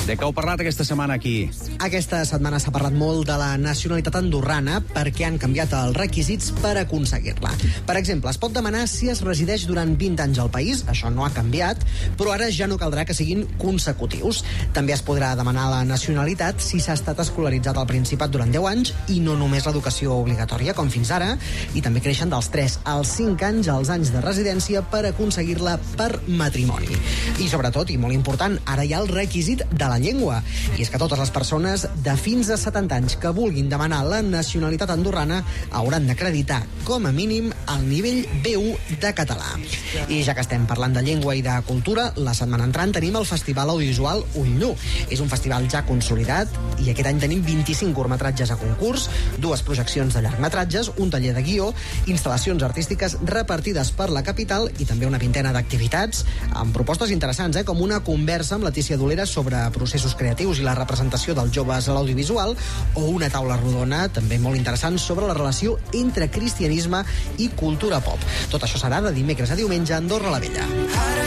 De què heu parlat aquesta setmana aquí? Aquesta setmana s'ha parlat molt de la nacionalitat andorrana perquè han canviat els requisits per aconseguir-la. Per exemple, es pot demanar si es resideix durant 20 anys al país, això no ha canviat, però ara ja no caldrà que siguin consecutius. També es podrà demanar la nacionalitat si s'ha estat escolaritzat al Principat durant 10 anys i no només l'educació obligatòria, com fins ara, i també creixen dels 3 als 5 anys els anys de residència per aconseguir-la per matrimoni. I sobretot, i molt important, ara hi ha el requisit de la llengua. I és que totes les persones de fins a 70 anys que vulguin demanar la nacionalitat andorrana hauran d'acreditar, com a mínim, el nivell B1 de català. I ja que estem parlant de llengua i de cultura, la setmana entrant tenim el Festival Audiovisual Ullnu. És un festival ja consolidat i aquest any tenim 25 curtmetratges a concurs, 2 projeccions de llargmetratges, un taller de guió, instal·lacions artístiques repartides per la capital i també una vintena d'activitats amb propostes interessants, com una conversa amb Letícia Dolera sobre processos creatius i la representació dels joves a l'audiovisual o una taula rodona també molt interessant sobre la relació entre cristianisme i cultura pop. Tot això serà de dimecres a diumenge a Andorra la Vella. Ara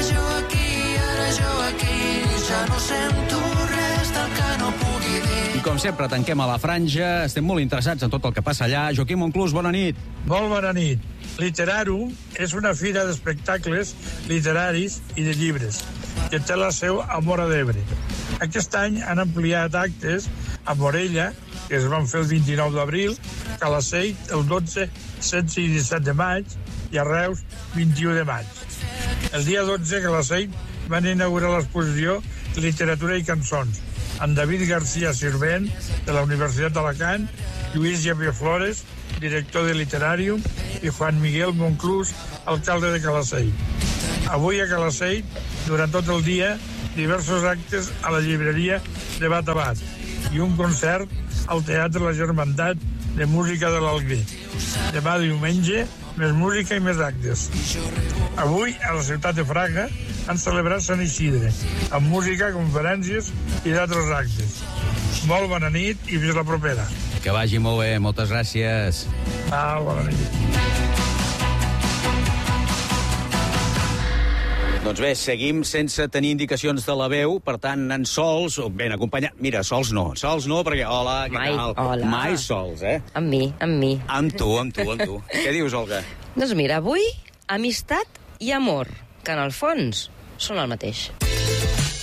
jo aquí, ja no sento res del que no pugui dir. I com sempre, tanquem a la franja. Estem molt interessats en tot el que passa allà. Joaquim Monclús, bona nit. Molt bona nit. Literarum és una fira d'espectacles literaris i de llibres que té la seu a Móra d'Ebre. Aquest any han ampliat actes a Morella, que es van fer el 29 d'abril, Calaceit el 12, 16 i 17 de maig i a Reus 21 de maig. El dia 12 a Calaceit van inaugurar l'exposició Literatura i cançons amb David García Sirvent, de la Universitat d'Alacant, Lluís Javier Flores, director de Literarium, i Juan Miguel Monclús, alcalde de Calaceit. Avui a Calaceit, durant tot el dia, diversos actes a la llibreria de Bat a Bat i un concert al Teatre La Germandat de Música de l'Alguer. Demà diumenge, més música i més actes. Avui, a la ciutat de Fraga, han celebrat Sant Isidre, amb música, conferències i d'altres actes. Molt bona nit i fins la propera. Que vagi molt bé, moltes gràcies. Bona nit. Doncs bé, seguim sense tenir indicacions de la veu, per tant, anant sols, o ben acompanyats... Mira, sols no, perquè... Hola, què tal? Hola. Mai sols, eh? Amb mi. Amb tu. Què dius, Olga? Doncs mira, avui, amistat i amor, que en el fons són el mateix.